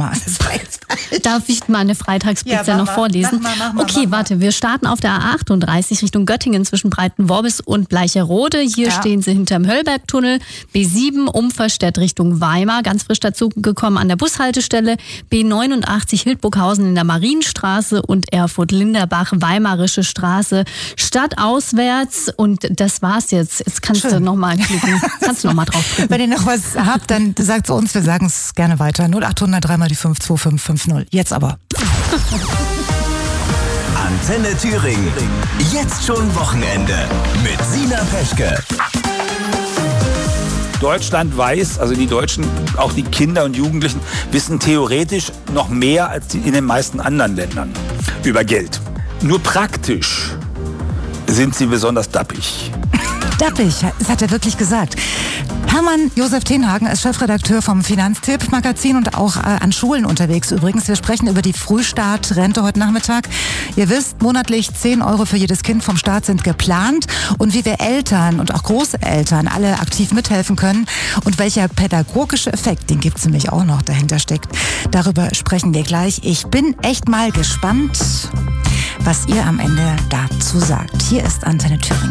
mal. Das war jetzt Darf ich mal eine Freitagsblitzer noch vorlesen? Mach mal. Warte, wir starten auf der A38 Richtung Göttingen zwischen Breitenworbis und Bleicherode. Hier stehen sie hinterm Höllbergtunnel. B7 Umverstedt Richtung Weimar, ganz frisch dazu gekommen an der Bushaltestelle. B89 Hildburghausen in der Marienstraße und Erfurt-Linderbach, Weimarische Straße, stadtauswärts. Und das war's jetzt. Jetzt kannst du nochmal klicken. Kannst du nochmal drauf klicken. Wenn ihr noch was habt, dann sagt es uns. Wir sagen es gerne weiter. 0800 3 mal die 52550. Jetzt aber. Antenne Thüringen. Jetzt schon Wochenende mit Sina Peschke. Deutschland weiß, also die Deutschen, auch die Kinder und Jugendlichen, wissen theoretisch noch mehr als in den meisten anderen Ländern über Geld. Nur praktisch sind sie besonders dappig. Dappig, das hat er wirklich gesagt. Hermann Josef Tenhagen ist Chefredakteur vom Finanztipp-Magazin und auch an Schulen unterwegs übrigens. Wir sprechen über die Frühstartrente heute Nachmittag. Ihr wisst, monatlich 10 Euro für jedes Kind vom Staat sind geplant. Und wie wir Eltern und auch Großeltern alle aktiv mithelfen können und welcher pädagogische Effekt, den gibt es nämlich auch noch, dahinter steckt. Darüber sprechen wir gleich. Ich bin echt mal gespannt, was ihr am Ende dazu sagt. Hier ist Antenne Thüringen.